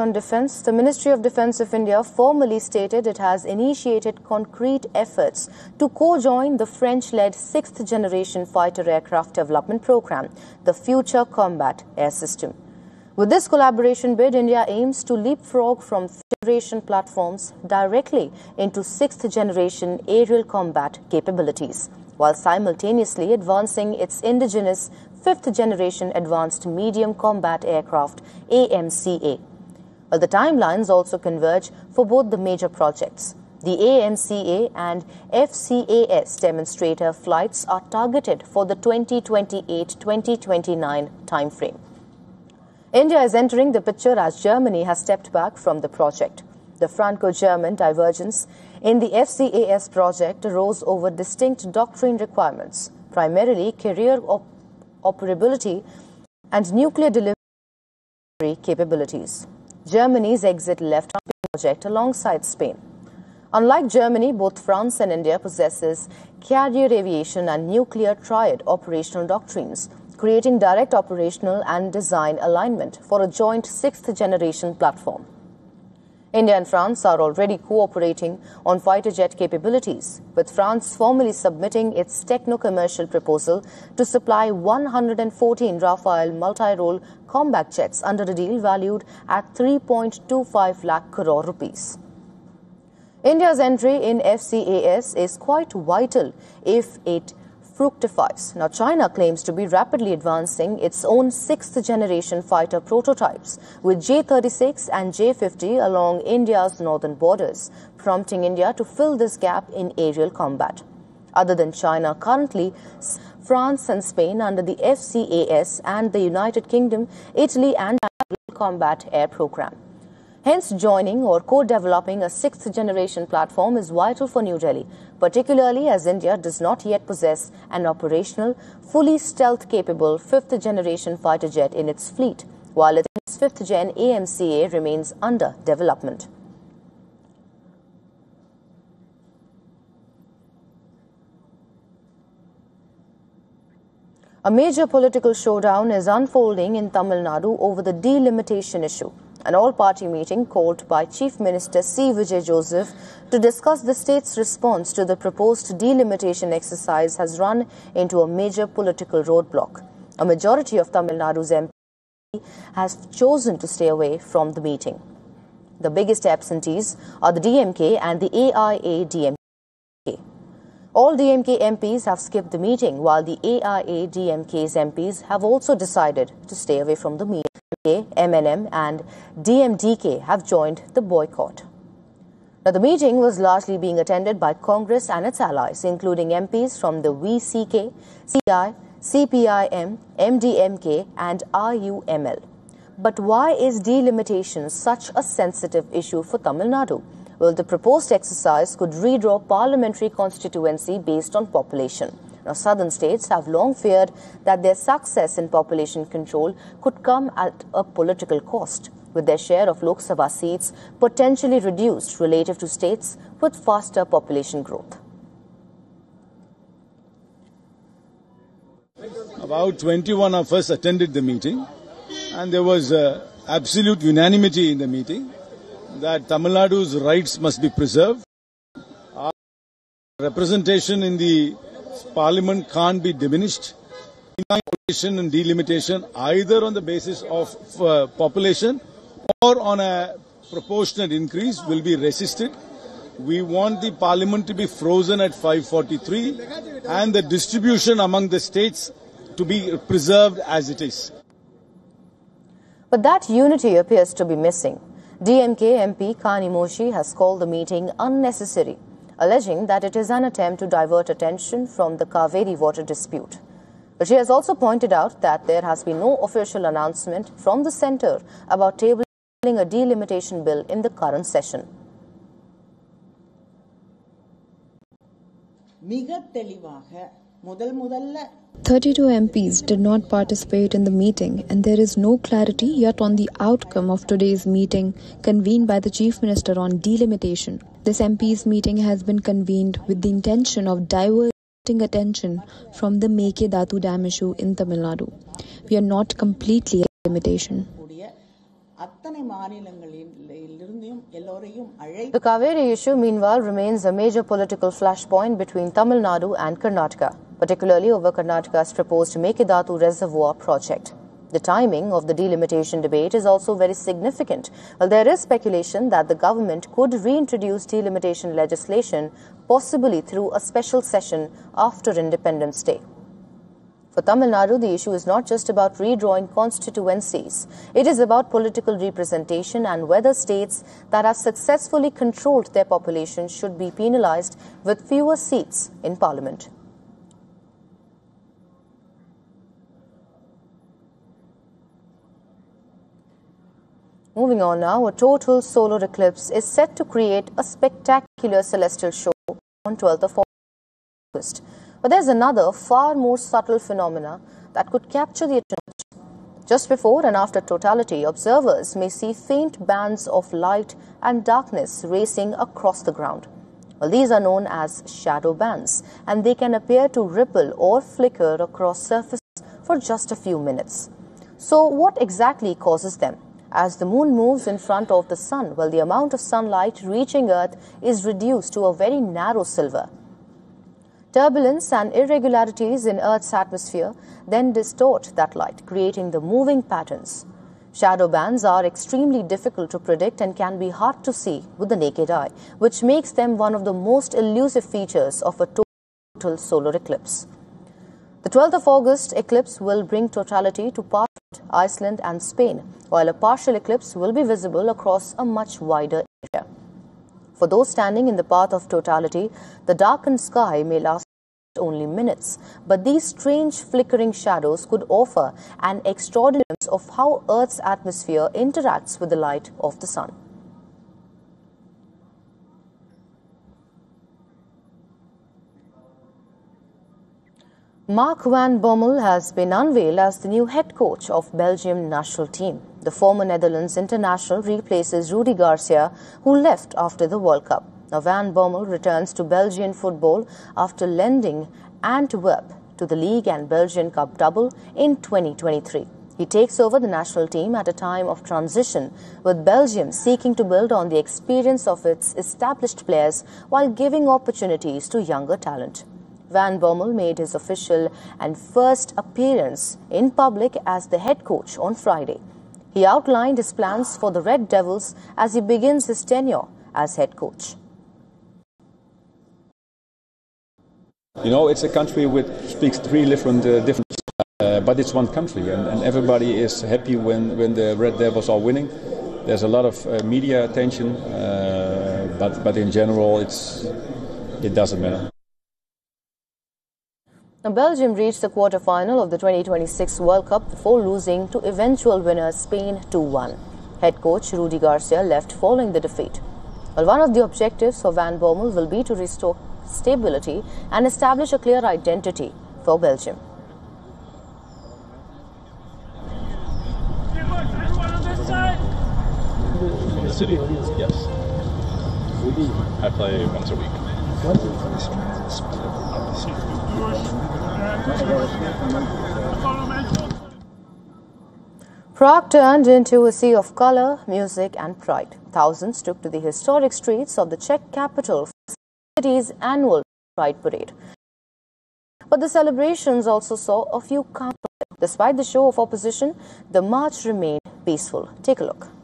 on defence, the Ministry of Defence of India formally stated it has initiated concrete efforts to co-join the French-led 6th generation fighter aircraft development program, the Future Combat Air System. With this collaboration bid, India aims to leapfrog from generation platforms directly into 6th generation aerial combat capabilities, while simultaneously advancing its indigenous 5th generation Advanced Medium Combat Aircraft AMCA. Well, the timelines also converge for both the major projects. The AMCA and FCAS demonstrator flights are targeted for the 2028-2029 timeframe. India is entering the picture as Germany has stepped back from the project. The Franco-German divergence in the FCAS project arose over distinct doctrine requirements, primarily career operability and nuclear delivery capabilities. Germany's exit left the project alongside Spain. Unlike Germany, both France and India possesses carrier aviation and nuclear triad operational doctrines, creating direct operational and design alignment for a joint 6th generation platform. India and France are already cooperating on fighter jet capabilities, with France formally submitting its techno-commercial proposal to supply 114 Rafale multi-role combat jets under a deal valued at 3.25 lakh crore rupees. India's entry in FCAS is quite vital if it fructifies. Now, China claims to be rapidly advancing its own 6th generation fighter prototypes with J-36 and J-50 along India's northern borders, prompting India to fill this gap in aerial combat. Other than China, currently France and Spain under the FCAS and the United Kingdom, Italy and combat air program. Hence, joining or co-developing a 6th generation platform is vital for New Delhi, particularly as India does not yet possess an operational, fully stealth-capable 5th generation fighter jet in its fleet, while its 5th gen AMCA remains under development. A major political showdown is unfolding in Tamil Nadu over the delimitation issue. An all-party meeting called by Chief Minister C. Vijay Joseph to discuss the state's response to the proposed delimitation exercise has run into a major political roadblock. A majority of Tamil Nadu's MP has chosen to stay away from the meeting. The biggest absentees are the DMK and the AIA-DMK. All DMK MPs have skipped the meeting, while the AIA-DMK's MPs have also decided to stay away from the meeting. MNM and DMDK have joined the boycott. Now, the meeting was largely being attended by Congress and its allies, including MPs from the VCK, CI, CPIM, MDMK and RUML. But why is delimitation such a sensitive issue for Tamil Nadu? Well, the proposed exercise could redraw parliamentary constituency based on population. Now, southern states have long feared that their success in population control could come at a political cost, with their share of Lok Sabha seats potentially reduced relative to states with faster population growth. About 21 of us attended the meeting, and there was absolute unanimity in the meeting that Tamil Nadu's rights must be preserved. Our representation in the Parliament can't be diminished. Population and delimitation either on the basis of population or on a proportionate increase will be resisted. We want the Parliament to be frozen at 543 and the distribution among the states to be preserved as it is. But that unity appears to be missing. DMK MP Kani Moshi has called the meeting unnecessary, alleging that it is an attempt to divert attention from the Kaveri water dispute. But she has also pointed out that there has been no official announcement from the centre about tabling a delimitation bill in the current session. 32 MPs did not participate in the meeting, and there is no clarity yet on the outcome of today's meeting convened by the Chief Minister on delimitation. This MPs meeting has been convened with the intention of diverting attention from the Mekedatu Dam issue in Tamil Nadu. We are not completely delimitation. The Kaveri issue, meanwhile, remains a major political flashpoint between Tamil Nadu and Karnataka, particularly over Karnataka's proposed Mekedatu Reservoir project. The timing of the delimitation debate is also very significant. Well, there is speculation that the government could reintroduce delimitation legislation, possibly through a special session after Independence Day. For Tamil Nadu, the issue is not just about redrawing constituencies. It is about political representation and whether states that have successfully controlled their population should be penalized with fewer seats in parliament. Moving on now, a total solar eclipse is set to create a spectacular celestial show on 12th of August. But there's another, far more subtle phenomena that could capture the attention. Just before and after totality, observers may see faint bands of light and darkness racing across the ground. Well, these are known as shadow bands, and they can appear to ripple or flicker across surfaces for just a few minutes. So what exactly causes them? As the moon moves in front of the sun, well, the amount of sunlight reaching Earth is reduced to a very narrow sliver. Turbulence and irregularities in Earth's atmosphere then distort that light, creating the moving patterns. Shadow bands are extremely difficult to predict and can be hard to see with the naked eye, which makes them one of the most elusive features of a total solar eclipse. The 12th of August eclipse will bring totality to parts of Iceland and Spain, while a partial eclipse will be visible across a much wider area. For those standing in the path of totality, the darkened sky may last only minutes, but these strange flickering shadows could offer an extraordinary glimpse of how Earth's atmosphere interacts with the light of the sun. Mark van Bommel has been unveiled as the new head coach of Belgium national team. The former Netherlands international replaces Rudi Garcia, who left after the World Cup. Now, Van Bommel returns to Belgian football after lending Antwerp to the League and Belgian Cup double in 2023. He takes over the national team at a time of transition, with Belgium seeking to build on the experience of its established players while giving opportunities to younger talent. Van Bommel made his official and first appearance in public as the head coach on Friday. He outlined his plans for the Red Devils as he begins his tenure as head coach. You know, it's a country which speaks three different but it's one country, and everybody is happy when the Red Devils are winning. There's a lot of media attention, but in general, it doesn't matter. Now, Belgium reached the quarter-final of the 2026 World Cup before losing to eventual winner Spain 2-1. Head coach Rudi Garcia left following the defeat. Well, one of the objectives for Van Bommel will be to restore stability and establish a clear identity for Belgium. Yes. I play once a week. Prague turned into a sea of color, music and pride. Thousands took to the historic streets of the Czech capital for the city's annual Pride Parade. But the celebrations also saw a few counterfeits. Despite the show of opposition, the march remained peaceful. Take a look.